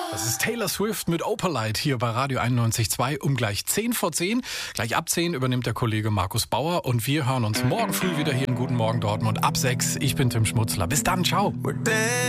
Das ist Taylor Swift mit Opalite hier bei Radio 91.2 um gleich 10 vor 10. Gleich ab 10 übernimmt der Kollege Markus Bauer und wir hören uns morgen früh wieder hier im Guten Morgen Dortmund ab 6. Ich bin Tim Schmutzler. Bis dann, ciao.